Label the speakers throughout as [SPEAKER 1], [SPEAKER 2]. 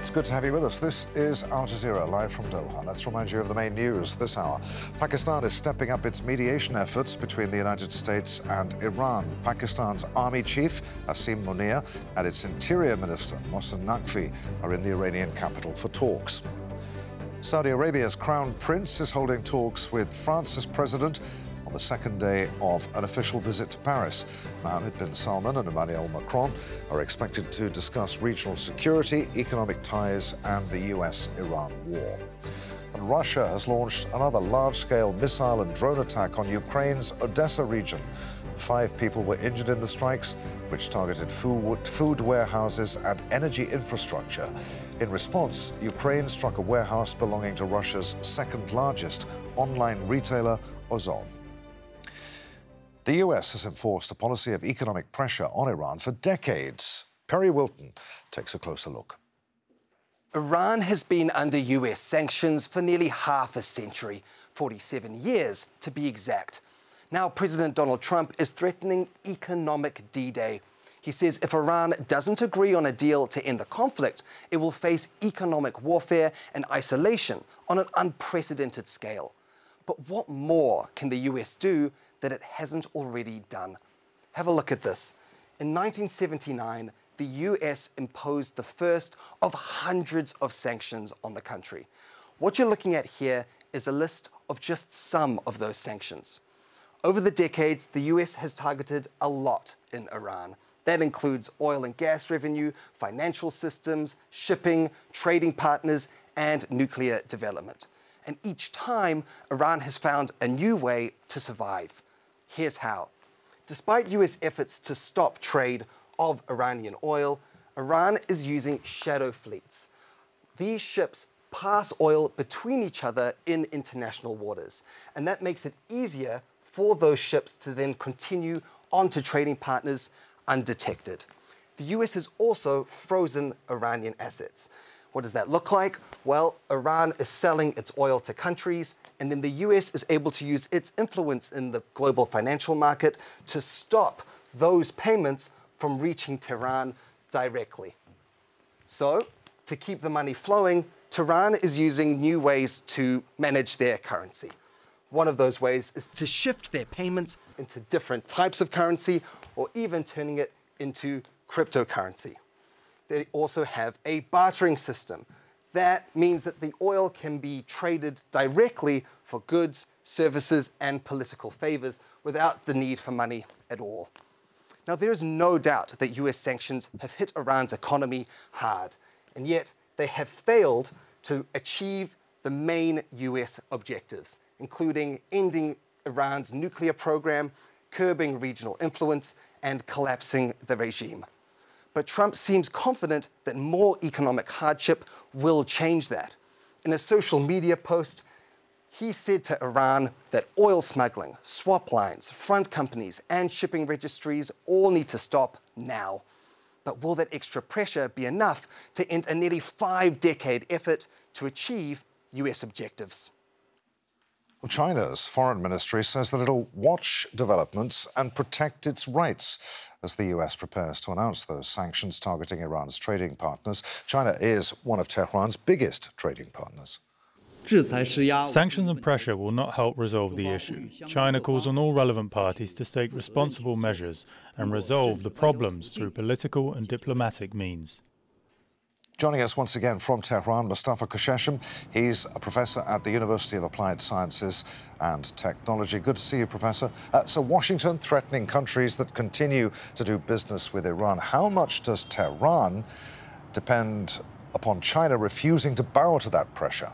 [SPEAKER 1] It's good to have you with us. This is Al Jazeera, live from Doha. Let's remind you of the main news this hour. Pakistan is stepping up its mediation efforts between the United States and Iran. Pakistan's Army Chief, Asim Munir, and its Interior Minister, Mohsen Naqvi, are in the Iranian capital for talks. Saudi Arabia's Crown Prince is holding talks with France's president on the second day of an official visit to Paris. Mohammed bin Salman and Emmanuel Macron are expected to discuss regional security, economic ties, and the US-Iran war. And Russia has launched another large-scale missile and drone attack on Ukraine's Odessa region. 5 people were injured in the strikes, which targeted food warehouses and energy infrastructure. In response, Ukraine struck a warehouse belonging to Russia's second-largest online retailer, Ozon. The US has enforced a policy of economic pressure on Iran for decades. Perry Wilton takes a closer look.
[SPEAKER 2] Iran has been under US sanctions for nearly half a century, 47 years to be exact. Now President Donald Trump is threatening economic D-Day. He says if Iran doesn't agree on a deal to end the conflict, it will face economic warfare and isolation on an unprecedented scale. But what more can the US do that it hasn't already done? Have a look at this. In 1979, the US imposed the first of hundreds of sanctions on the country. What you're looking at here is a list of just some of those sanctions. Over the decades, the US has targeted a lot in Iran. That includes oil and gas revenue, financial systems, shipping, trading partners, and nuclear development. And each time, Iran has found a new way to survive. Here's how. Despite US efforts to stop trade of Iranian oil, Iran is using shadow fleets. These ships pass oil between each other in international waters, and that makes it easier for those ships to then continue on to trading partners undetected. The US has also frozen Iranian assets. What does that look like? Well, Iran is selling its oil to countries, and then the US is able to use its influence in the global financial market to stop those payments from reaching Tehran directly. So, to keep the money flowing, Tehran is using new ways to manage their currency. One of those ways is to shift their payments into different types of currency, or even turning it into cryptocurrency. They also have a bartering system. That means that the oil can be traded directly for goods, services, and political favors without the need for money at all. Now, there is no doubt that US sanctions have hit Iran's economy hard, and yet they have failed to achieve the main US objectives, including ending Iran's nuclear program, curbing regional influence, and collapsing the regime. But Trump seems confident that more economic hardship will change that. In a social media post, he said to Iran that oil smuggling, swap lines, front companies, and shipping registries all need to stop now. But will that extra pressure be enough to end a nearly 5-decade effort to achieve US objectives?
[SPEAKER 1] Well, China's foreign ministry says that it'll watch developments and protect its rights as the US prepares to announce those sanctions targeting Iran's trading partners. China is one of Tehran's biggest trading partners.
[SPEAKER 3] Sanctions and pressure will not help resolve the issue. China calls on all relevant parties to take responsible measures and resolve the problems through political and diplomatic means.
[SPEAKER 1] Joining us once again from Tehran, Mustafa Kosheshem. He's a professor at the University of Applied Sciences and Technology. Good to see you, Professor. So Washington threatening countries that continue to do business with Iran. How much does Tehran depend upon China refusing to bow to that pressure?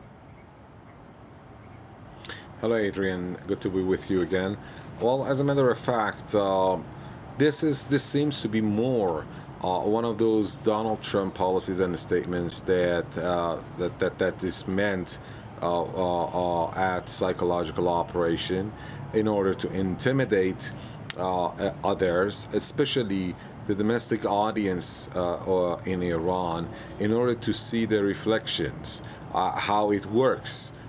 [SPEAKER 4] Hello, Adrian. Good to be with you again. Well, as a matter of fact, this seems to be more one of those Donald Trump policies and statements that is meant at psychological operation in order to intimidate others, especially the domestic audience in Iran, in order to see the reflections, how it works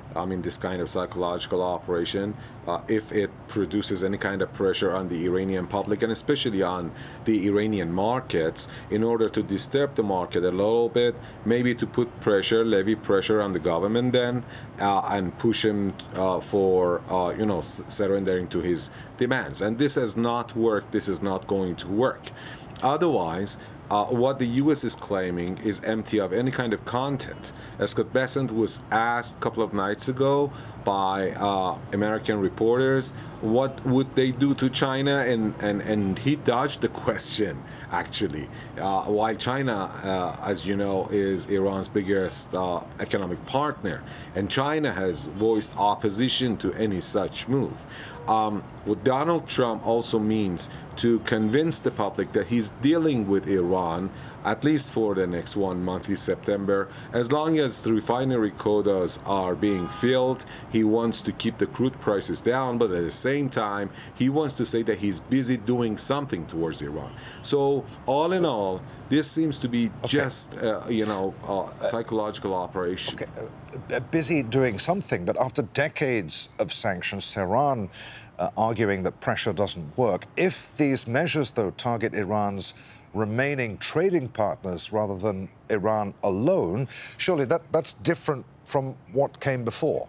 [SPEAKER 4] this kind of psychological operation, if it produces any kind of pressure on the Iranian public and especially on the Iranian markets, in order to disturb the market a little bit, maybe to put pressure, levy pressure on the government then, and push him for, surrendering to his demands. And this has not worked. This is not going to work. Otherwise, what the U.S. is claiming is empty of any kind of content. As Scott Bessent was asked a couple of nights ago by American reporters, what would they do to China? And he dodged the question, actually. While China, as you know, is Iran's biggest economic partner, and China has voiced opposition to any such move. What Donald Trump also means to convince the public that he's dealing with Iran, at least for the next 1 month, is September. As long as the refinery quotas are being filled, he wants to keep the crude prices down, but at the same time, he wants to say that he's busy doing something towards Iran. So all in all, this seems to be just, a psychological operation.
[SPEAKER 1] Okay. Busy doing something, but after decades of sanctions, Tehran arguing that pressure doesn't work. If these measures, though, target Iran's remaining trading partners rather than Iran alone, surely that's different from what came before.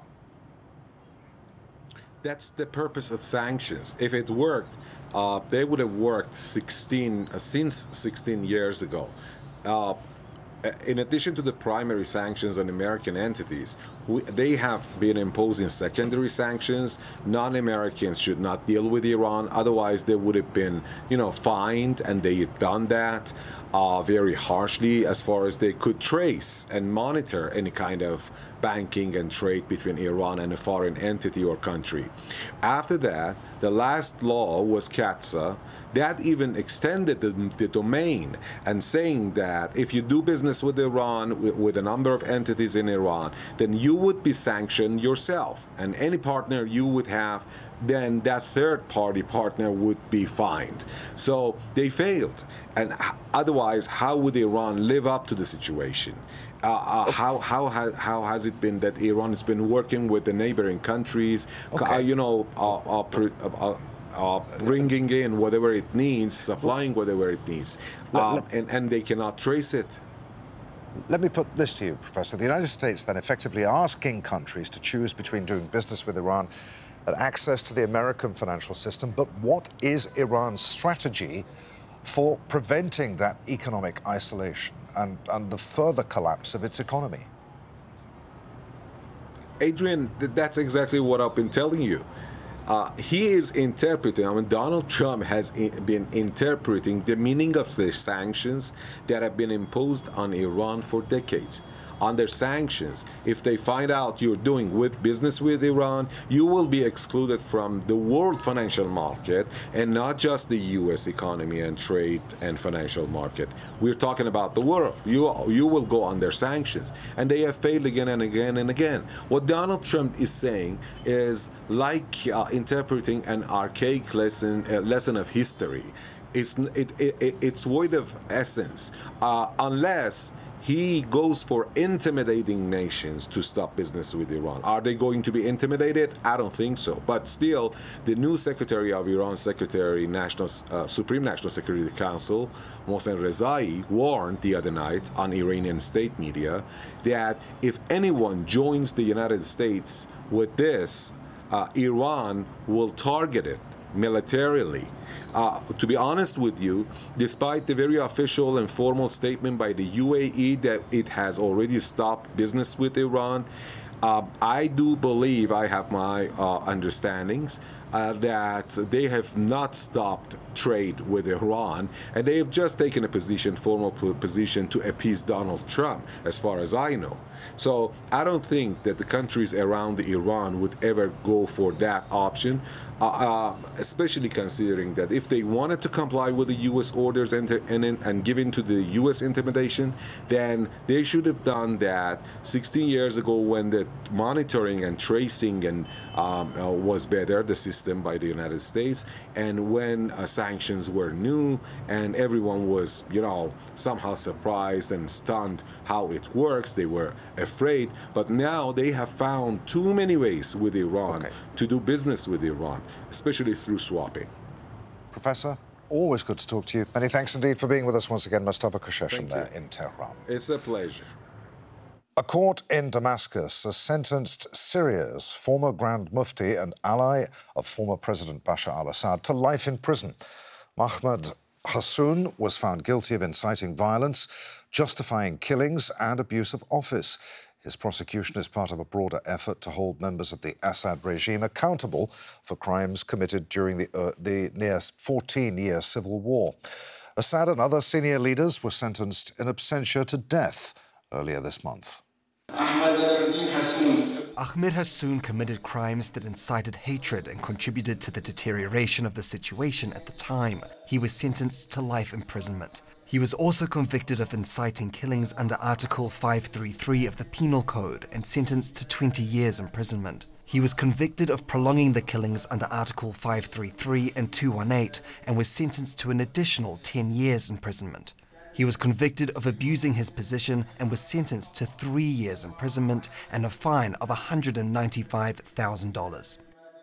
[SPEAKER 4] That's the purpose of sanctions. If it worked, they would have worked since 16 years ago. In addition to the primary sanctions on American entities, they have been imposing secondary sanctions. Non-Americans should not deal with Iran. Otherwise, they would have been, fined, and they had done that very harshly as far as they could trace and monitor any kind of banking and trade between Iran and a foreign entity or country. After that, the last law was CAATSA. That even extended the domain and saying that if you do business with Iran, with a number of entities in Iran, then you would be sanctioned yourself. And any partner you would have, then that third-party partner would be fined. So they failed. And otherwise, how would Iran live up to the situation? How has it been that Iran has been working with the neighboring countries, bringing in whatever it needs, supplying whatever it needs, and they cannot trace it?
[SPEAKER 1] Let me put this to you, Professor. The United States then effectively asking countries to choose between doing business with Iran and access to the American financial system. But what is Iran's strategy for preventing that economic isolation and the further collapse of its economy?
[SPEAKER 4] Adrian, that's exactly what I've been telling you. He is interpreting, Donald Trump has been interpreting the meaning of the sanctions that have been imposed on Iran for decades. Under sanctions, if they find out you're doing business with Iran, you will be excluded from the world financial market and not just the U.S. economy and trade and financial market. We're talking about the world. You will go under sanctions. And they have failed again and again and again. What Donald Trump is saying is like interpreting an archaic lesson of history. It's void of essence unless he goes for intimidating nations to stop business with Iran. Are they going to be intimidated? I don't think so. But still, the new secretary of Iran's Supreme National Security Council, Mohsen Rezai, warned the other night on Iranian state media that if anyone joins the United States with this, Iran will target it militarily. To be honest with you, despite the very official and formal statement by the UAE that it has already stopped business with Iran, I do believe, I have my understandings, that they have not stopped trade with Iran, and they have just taken a formal position to appease Donald Trump, as far as I know. So I don't think that the countries around Iran would ever go for that option. especially considering that if they wanted to comply with the U.S. orders and give in to the U.S. intimidation, then they should have done that 16 years ago when the monitoring and tracing and was better, the system by the United States, and when sanctions were new and everyone was, somehow surprised and stunned how it works. They were afraid, but now they have found too many ways with Iran to do business with Iran, especially through swapping.
[SPEAKER 1] Professor, always good to talk to you. Many thanks indeed for being with us once again, Mustafa Kosheshian there in Tehran.
[SPEAKER 4] It's a pleasure.
[SPEAKER 1] A court in Damascus has sentenced Syria's former Grand Mufti and ally of former President Bashar al-Assad to life in prison. Mahmoud Hassoun was found guilty of inciting violence, justifying killings and abuse of office. His prosecution is part of a broader effort to hold members of the Assad regime accountable for crimes committed during the near 14-year civil war. Assad and other senior leaders were sentenced in absentia to death earlier this month.
[SPEAKER 2] Ahmed Hassoun committed crimes that incited hatred and contributed to the deterioration of the situation at the time. He was sentenced to life imprisonment. He was also convicted of inciting killings under Article 533 of the Penal Code and sentenced to 20 years imprisonment. He was convicted of prolonging the killings under Article 533 and 218 and was sentenced to an additional 10 years imprisonment. He was convicted of abusing his position and was sentenced to 3 years imprisonment and a fine of $195,000.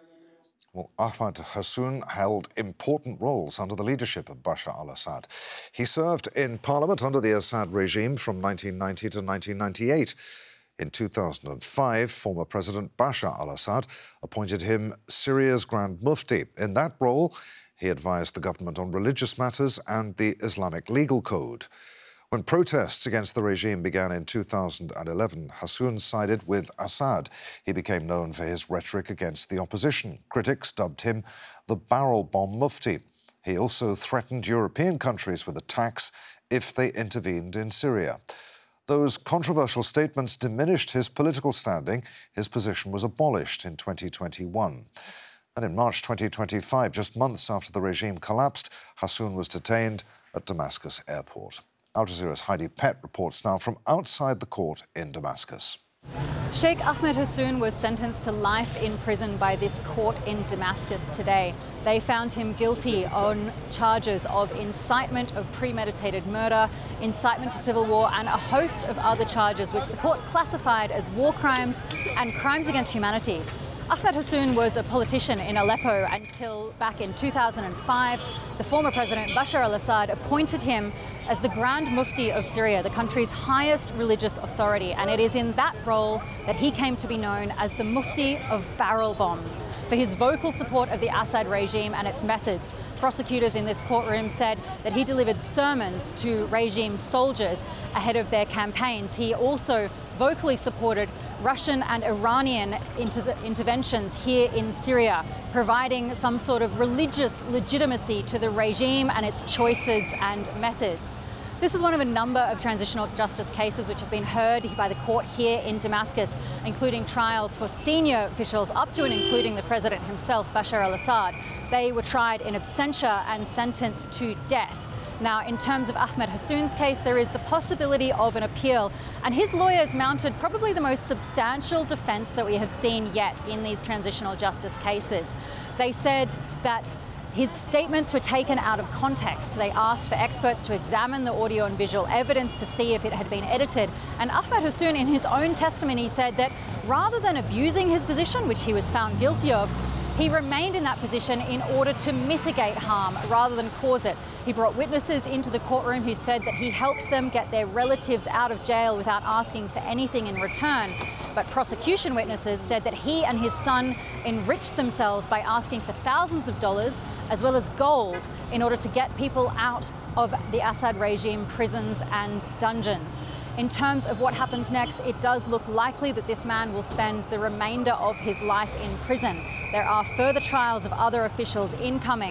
[SPEAKER 1] Well, Ahmed Hassoun held important roles under the leadership of Bashar al-Assad. He served in parliament under the Assad regime from 1990 to 1998. In 2005, former President Bashar al-Assad appointed him Syria's Grand Mufti. In that role, he advised the government on religious matters and the Islamic legal code. When protests against the regime began in 2011, Hassoun sided with Assad. He became known for his rhetoric against the opposition. Critics dubbed him the barrel bomb mufti. He also threatened European countries with attacks if they intervened in Syria. Those controversial statements diminished his political standing. His position was abolished in 2021. And in March 2025, just months after the regime collapsed, Hassoun was detained at Damascus airport. Al Jazeera's Heidi Pett reports now from outside the court in Damascus.
[SPEAKER 5] Sheikh Ahmed Hassoun was sentenced to life in prison by this court in Damascus today. They found him guilty on charges of incitement of premeditated murder, incitement to civil war, and a host of other charges which the court classified as war crimes and crimes against humanity. Ahmed Hassoun was a politician in Aleppo until back in 2005. The former president, Bashar al-Assad, appointed him as the Grand Mufti of Syria, the country's highest religious authority. And it is in that role that he came to be known as the Mufti of barrel bombs for his vocal support of the Assad regime and its methods. Prosecutors in this courtroom said that he delivered sermons to regime soldiers ahead of their campaigns. He also vocally supported Russian and Iranian interventions here in Syria, providing some sort of religious legitimacy to the regime and its choices and methods. This is one of a number of transitional justice cases which have been heard by the court here in Damascus, including trials for senior officials up to and including the president himself, Bashar al-Assad. They were tried in absentia and sentenced to death. Now, in terms of Ahmed Hassoun's case, there is the possibility of an appeal, and his lawyers mounted probably the most substantial defense that we have seen yet in these transitional justice cases. They said that his statements were taken out of context. They asked for experts to examine the audio and visual evidence to see if it had been edited. And Ahmed Hassoun, in his own testimony, said that rather than abusing his position, which he was found guilty of, he remained in that position in order to mitigate harm rather than cause it. He brought witnesses into the courtroom who said that he helped them get their relatives out of jail without asking for anything in return. But prosecution witnesses said that he and his son enriched themselves by asking for thousands of dollars as well as gold in order to get people out of the Assad regime prisons and dungeons. In terms of what happens next, it does look likely that this man will spend the remainder of his life in prison. There are further trials of other officials incoming.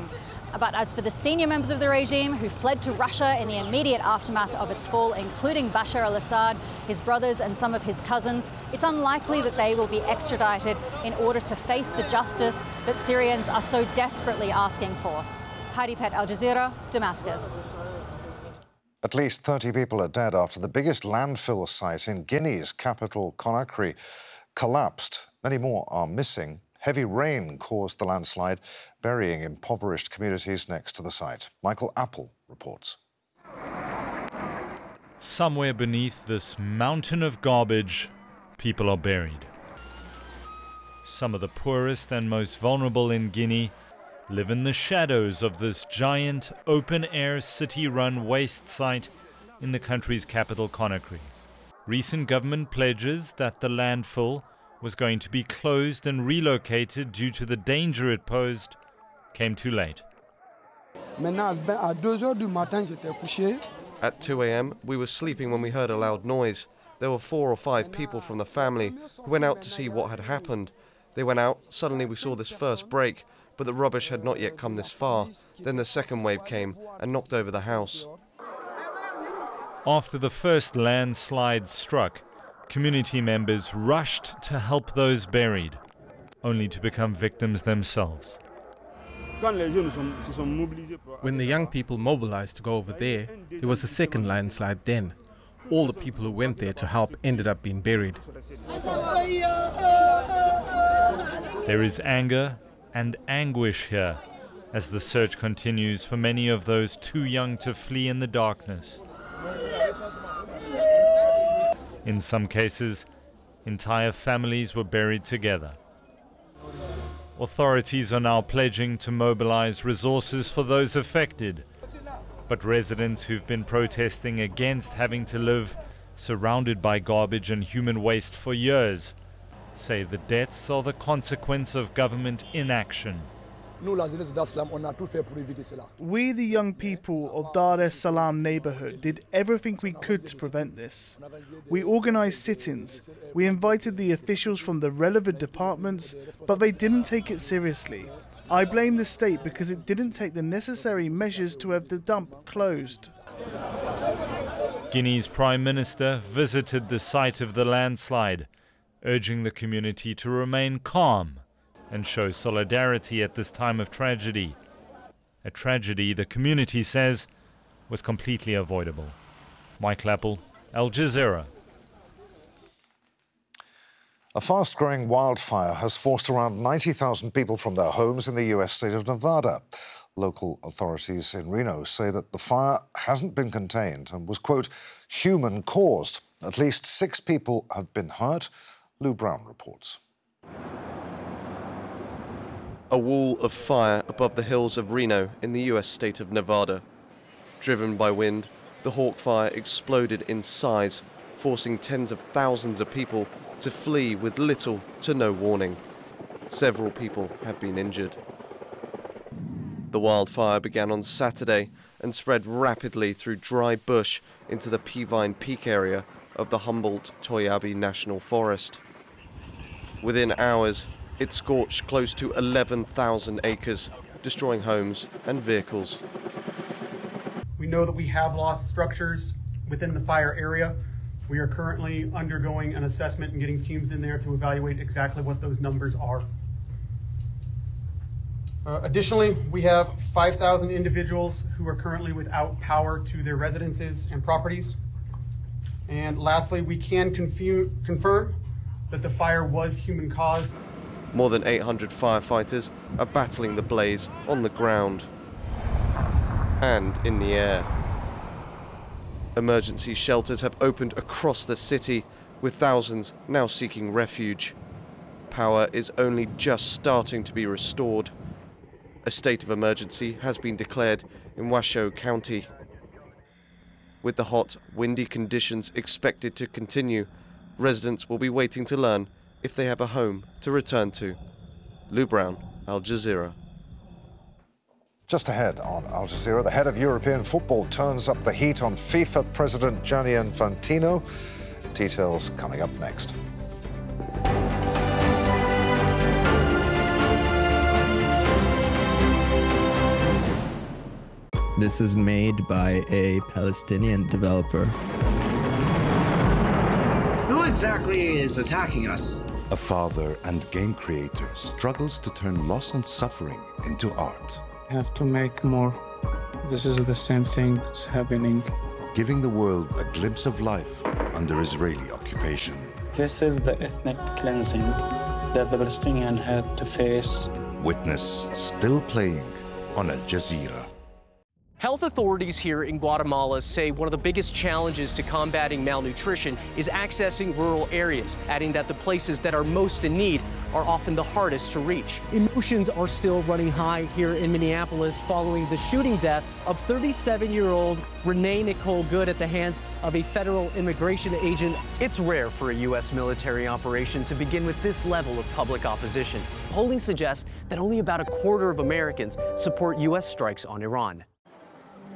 [SPEAKER 5] But as for the senior members of the regime who fled to Russia in the immediate aftermath of its fall, including Bashar al-Assad, his brothers and some of his cousins, it's unlikely that they will be extradited in order to face the justice that Syrians are so desperately asking for. Heidi Pett, Al Jazeera, Damascus.
[SPEAKER 1] At least 30 people are dead after the biggest landfill site in Guinea's capital, Conakry, collapsed. Many more are missing. Heavy rain caused the landslide, burying impoverished communities next to the site. Michael Apple reports.
[SPEAKER 3] Somewhere beneath this mountain of garbage, people are buried. Some of the poorest and most vulnerable in Guinea live in the shadows of this giant, open-air, city-run waste site in the country's capital, Conakry. Recent government pledges that the landfill was going to be closed and relocated due to the danger it posed came too late.
[SPEAKER 6] At 2 a.m, we were sleeping when we heard a loud noise. There were 4 or 5 people from the family who went out to see what had happened. They went out, suddenly we saw this first break, but the rubbish had not yet come this far. Then the second wave came and knocked over the house.
[SPEAKER 3] After the first landslide struck, community members rushed to help those buried, only to become victims themselves.
[SPEAKER 7] When the young people mobilized to go over there was a second landslide then. All the people who went there to help ended up being buried.
[SPEAKER 3] There is anger and anguish here as the search continues for many of those too young to flee in the darkness. In some cases, entire families were buried together. Authorities are now pledging to mobilize resources for those affected. But residents who've been protesting against having to live surrounded by garbage and human waste for years say the deaths are the consequence of government inaction.
[SPEAKER 8] We, the young people of Dar es Salaam neighborhood, did everything we could to prevent this. We organized sit-ins. We invited the officials from the relevant departments, but they didn't take it seriously. I blame the state because it didn't take the necessary measures to have the dump closed.
[SPEAKER 3] Guinea's Prime Minister visited the site of the landslide, urging the community to remain calm and show solidarity at this time of tragedy. A tragedy the community says was completely avoidable. Michael Apple, Al Jazeera.
[SPEAKER 1] A fast-growing wildfire has forced around 90,000 people from their homes in the U.S. state of Nevada. Local authorities in Reno say that the fire hasn't been contained and was, quote, human-caused. At least 6 people have been hurt. Lou Brown reports.
[SPEAKER 6] A wall of fire above the hills of Reno in the US state of Nevada. Driven by wind, the Hawk Fire exploded in size, forcing tens of thousands of people to flee with little to no warning. Several people have been injured. The wildfire began on Saturday and spread rapidly through dry bush into the Peavine Peak area of the Humboldt-Toyabe National Forest. Within hours, it scorched close to 11,000 acres, destroying homes and vehicles.
[SPEAKER 9] We know that we have lost structures within the fire area. We are currently undergoing an assessment and getting teams in there to evaluate exactly what those numbers are. Additionally, we have 5,000 individuals who are currently without power to their residences and properties. And lastly, we can confirm that the fire was human-caused.
[SPEAKER 6] More than 800 firefighters are battling the blaze on the ground and in the air. Emergency shelters have opened across the city, with thousands now seeking refuge. Power is only just starting to be restored. A state of emergency has been declared in Washoe County. With the hot, windy conditions expected to continue, residents will be waiting to learn if they have a home to return to. Lou Brown, Al Jazeera.
[SPEAKER 1] Just ahead on Al Jazeera, the head of European football turns up the heat on FIFA President Gianni Infantino. Details coming up next.
[SPEAKER 10] This is made by a Palestinian developer.
[SPEAKER 11] Who exactly is attacking us?
[SPEAKER 12] A father and game creator struggles to turn loss and suffering into art.
[SPEAKER 13] We have to make more. This is the same thing that's happening.
[SPEAKER 12] Giving the world a glimpse of life under Israeli occupation.
[SPEAKER 13] This is the ethnic cleansing that the Palestinians had to face.
[SPEAKER 12] Witness still playing on Al Jazeera.
[SPEAKER 14] Health authorities here in Guatemala say one of the biggest challenges to combating malnutrition is accessing rural areas, adding that the places that are most in need are often the hardest to reach. Emotions are still running high here in Minneapolis following the shooting death of 37-year-old Renee Nicole Good at the hands of a federal immigration agent. It's rare for a U.S. military operation to begin with this level of public opposition. Polling suggests that only about a quarter of Americans support U.S. strikes on Iran.